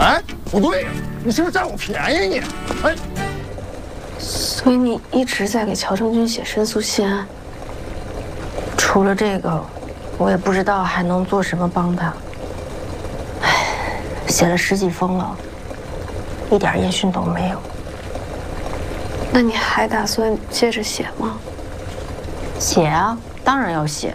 哎，不对，你是不是占我便宜你？哎， 所以你一直在给乔正军写申诉信啊？除了这个，我也不知道还能做什么帮他。哎，写了10几封了，一点音讯都没有。那你还打算接着写吗？写啊，当然要写。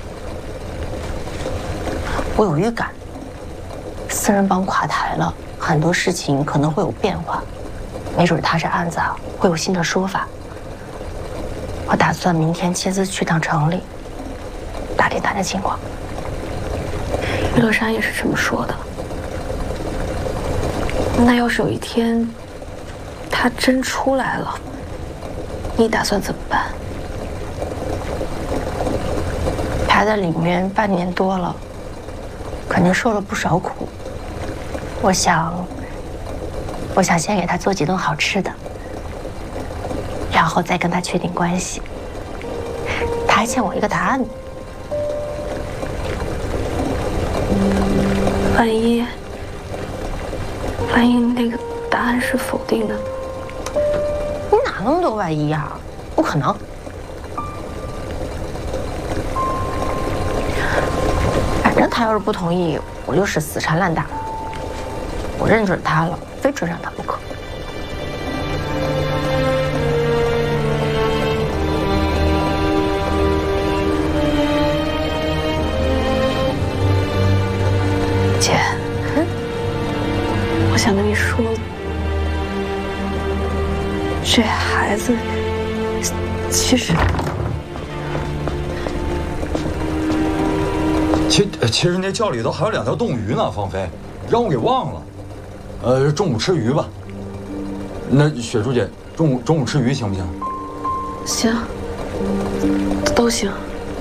我有预感，四人帮垮台了，很多事情可能会有变化，没准他这案子啊会有新的说法。我打算明天亲自去趟城里，打听他的情况。于乐山也是这么说的。那要是有一天他真出来了，你打算怎么办？排在里面半年多了，肯定受了不少苦。我想先给他做几顿好吃的，然后再跟他确定关系。他还欠我一个答案呢。万一那个答案是否定的，你哪那么多万一啊？不可能。反正他要是不同意，我就是死缠烂打。我认准他了，非追上他不可。姐，我想跟你说，这孩子其实其实那窖里头还有2条冻鱼呢，芳菲，让我给忘了。中午吃鱼吧。那雪珠姐，中午吃鱼行不行？ 行，都行。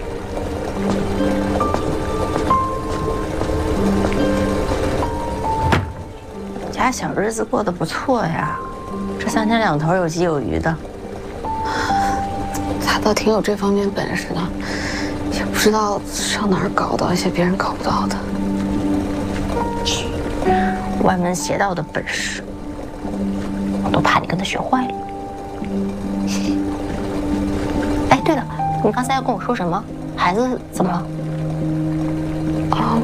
家小日子过得不错呀，这3天2头有鸡有鱼的。他倒挺有这方面本事的，也不知道上哪儿搞到一些别人搞不到的歪门邪道的本事，我都怕你跟他学坏了。哎，对了，你刚才要跟我说什么？孩子怎么了？哦，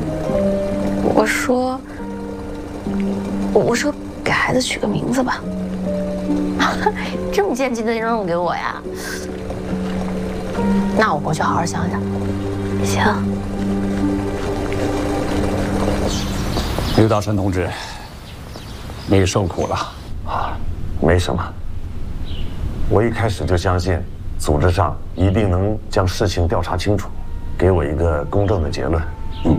我说给孩子取个名字吧。这么艰巨的任务给我呀？那我回去好好想想。行。 刘大山同志，你受苦了啊，没什么。我一开始就相信，组织上一定能将事情调查清楚，给我一个公正的结论。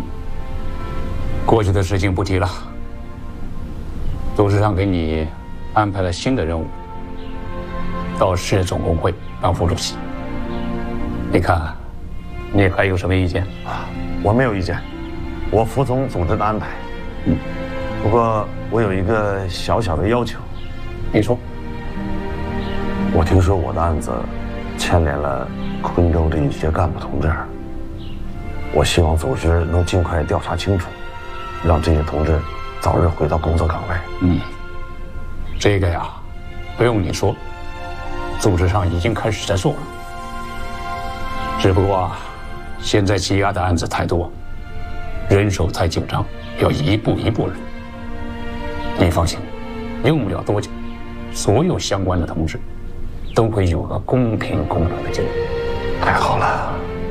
过去的事情不提了。组织上给你安排了新的任务，到市业总工会当副主席。你看，你还有什么意见？ 我没有意见，我服从组织的安排。不过我有一个小小的要求。 你说。 我听说我的案子牵连了昆州的一些干部同志，我希望组织能尽快调查清楚，让这些同志早日回到工作岗位。 这个呀，不用你说，组织上已经开始在做了。只不过现在积压的案子太多，人手太紧张，要一步一步来。你放心，用不了多久，所有相关的同志都会有个公平公正的结果。 太好了，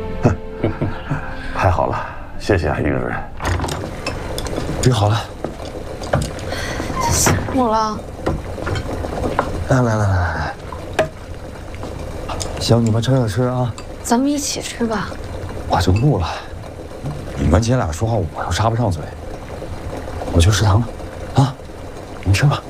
太好了，谢谢啊，于主任。 治好了。 辛苦了。 来，行，你们趁热吃啊。 咱们一起吃吧。 我就不了，你们姐俩说话我又插不上嘴。我去食堂了，啊，你吃吧。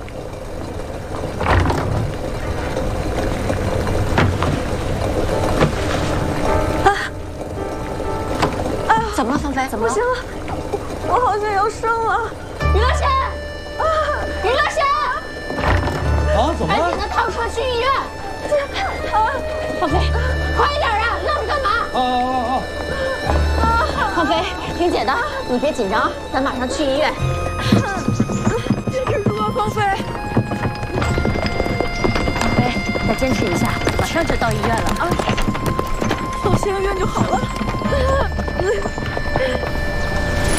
怎么了，芳菲？怎么了？ 不行了，我好像要生了。 于乐贤，于乐贤， 啊，怎么了？ 赶紧的套车去医院。芳菲，快点啊！愣着干嘛？芳菲，听姐的，你别紧张，咱马上去医院。 上就到医院了啊！ 到县医院就好了。